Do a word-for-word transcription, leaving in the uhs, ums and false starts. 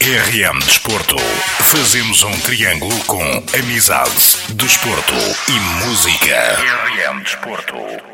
R M Desporto. Fazemos um triângulo com amizade, desporto e música. R M Desporto.